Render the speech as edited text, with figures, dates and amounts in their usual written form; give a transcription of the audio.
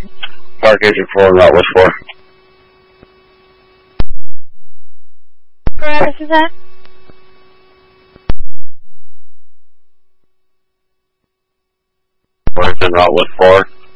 Park Agent 4 and Route West 4. Where address is that? Where's in Route West 4?